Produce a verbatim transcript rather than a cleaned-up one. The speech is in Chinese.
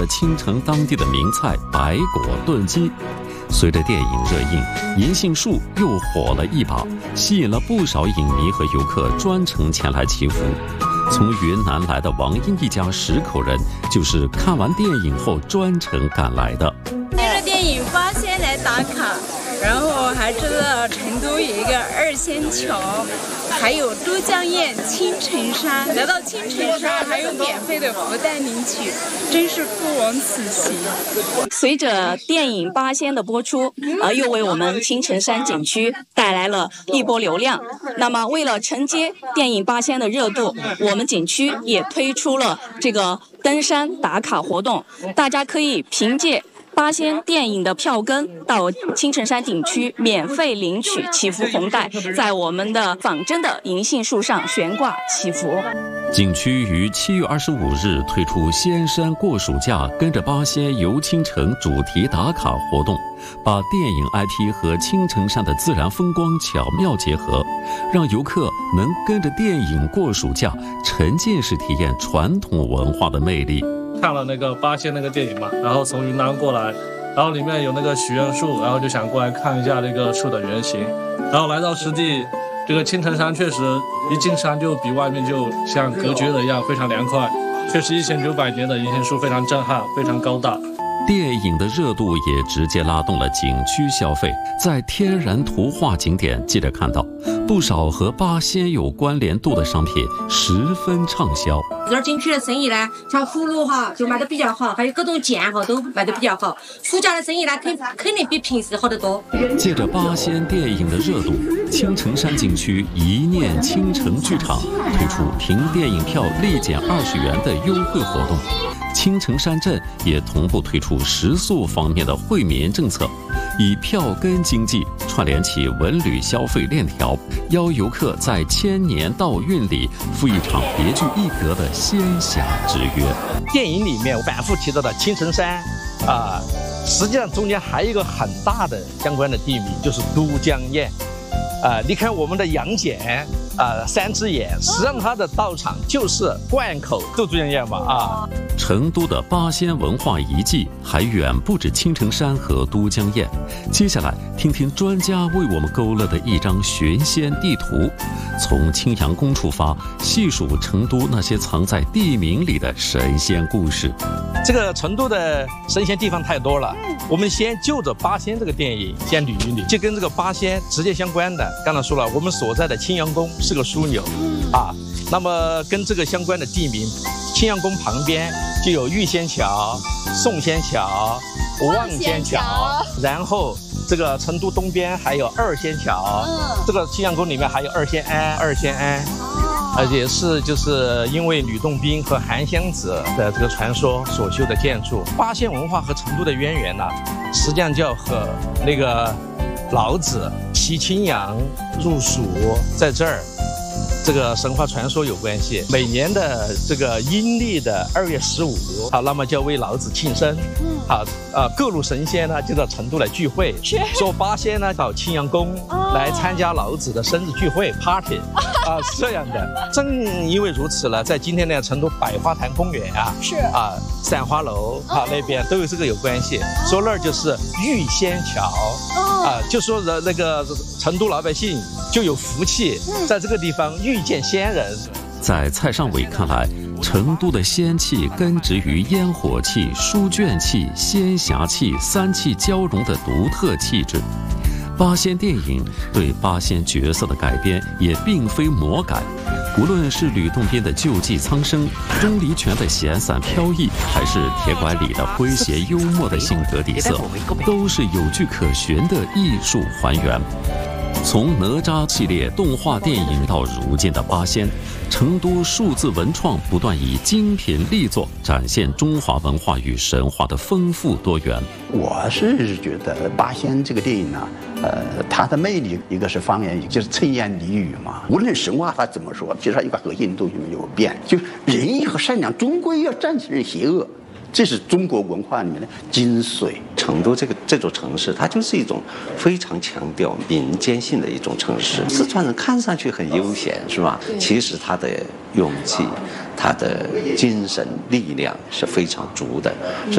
青城当地的名菜白果炖鸡。随着电影热映，银杏树又火了一把，吸引了不少影迷和游客专程前来祈福。从云南来的王英一家十口人，就是看完电影后专程赶来的。 借着电影八仙来打卡，然后还知道成都有一个二仙桥，还有都江堰、青城山。来到青城山还有免费的福袋领取，真是不枉此行。 随着电影《八仙》的播出，呃，又为我们青城山景区带来了一波流量。那么，为了承接电影《八仙》的热度，我们景区也推出了这个登山打卡活动，大家可以凭借八仙电影的票根到青城山景区免费领取祈福红带，在我们的仿真的银杏树上悬挂祈福。 景区于七月二十五日推出仙山过暑假，跟着八仙游青城主题打卡活动，把电影 I P 和青城山的自然风光巧妙结合，让游客能跟着电影过暑假，沉浸式体验传统文化的魅力。 看了那个八仙那个电影嘛，然后从云南过来，然后里面有那个许愿树，然后就想过来看一下这个树的原型，然后来到实地，这个青城山确实一进山就比外面就像隔绝了一样，非常凉快，确实一千九百年的银杏树非常震撼，非常高大。 电影的热度也直接拉动了景区消费，在天然图画景点，记者看到不少和八仙有关联度的商品十分畅销。 这儿景区的生意呢，像葫芦哈就卖得比较好，还有各种剑哈都卖得比较好。暑假的生意呢，肯肯定比平时好得多。 借着八仙电影的热度，青城山景区一念倾城剧场推出凭电影票立减二十元的优惠活动。青城山镇也同步推出食宿方面的惠民政策，以票根经济串联起文旅消费链条，邀游客在千年道韵里赴一场别具一格的仙侠之约。 电影里面反复提到的青城山啊、呃，实际上中间还有一个很大的相关的地名，就是都江堰。啊、呃，你看我们的杨戬啊、呃，三只眼，实际上它的道场就是灌口都江堰嘛啊。 成都的八仙文化遗迹还远不止青城山和都江堰。接下来听听专家为我们勾勒的一张寻仙地图，从青羊宫出发，细数成都那些藏在地名里的神仙故事。 这个成都的神仙地方太多了，我们先就着八仙这个电影先捋一捋，就跟这个八仙直接相关的。刚才说了，我们所在的青羊宫是个枢纽啊，那么跟这个相关的地名，青羊宫旁边就有玉仙桥、宋仙桥、望仙桥，然后这个成都东边还有二仙桥，这个青羊宫里面还有二仙庵、二仙庵。而且是就是因为吕洞宾和韩湘子的这个传说所修的建筑。八仙文化和成都的渊源呢，实际上就要和那个老子骑青羊入蜀在这儿这个神话传说有关系。每年的这个阴历的二月十五，好，那么就要为老子庆生。好，呃，各路神仙呢就到成都来聚会，说八仙呢到青羊宫来参加老子的生日聚会 party， 啊，是这样的。正因为如此呢，在今天的成都百花坛公园啊，是啊，散花楼啊那边都有这个有关系，说那儿就是玉仙桥，啊，就说的那个成都老百姓就有福气，在这个地方遇见仙人。 在蔡尚伟看来，成都的仙气根植于烟火气、书卷气、仙侠气三气交融的独特气质。八仙电影对八仙角色的改编也并非魔改，无论是吕洞宾的救济苍生、钟离权的闲散飘逸，还是铁拐李的诙谐幽默的性格底色，都是有据可循的艺术还原。从哪吒系列动画电影到如今的八仙，成都数字文创不断以精品力作展现中华文化与神话的丰富多元。 我是觉得八仙这个电影呢，呃，它的魅力一个是方言，就是沉言俚语嘛。无论神话它怎么说，其实它一个核心东西没有变，就仁义和善良，终归要战胜邪恶。这是中国文化里面的精髓。 成都这个这座城市，它就是一种非常强调民间性的一种城市。四川人看上去很悠闲，是吧？其实他的勇气、他的精神力量是非常足的。